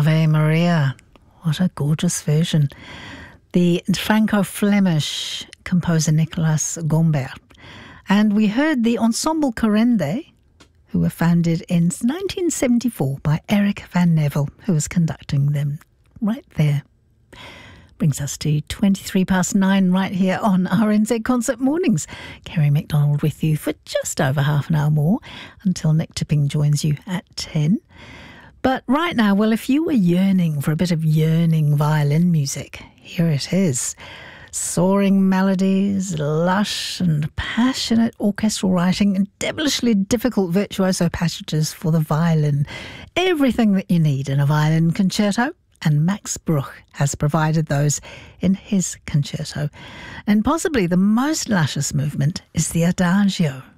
Ave Maria. What a gorgeous version. The Franco-Flemish composer Nicolas Gombert. And we heard the Ensemble Corrende, who were founded in 1974 by Eric Van Neville, who was conducting them right there. Brings us to 9:23 right here on RNZ Concert Mornings. Kerry McDonald with you for just over half an hour more until Nick Tipping joins you at 10. But right now, well, if you were yearning for a bit of yearning violin music, here it is. Soaring melodies, lush and passionate orchestral writing, and devilishly difficult virtuoso passages for the violin. Everything that you need in a violin concerto. And Max Bruch has provided those in his concerto. And possibly the most luscious movement is the Adagio.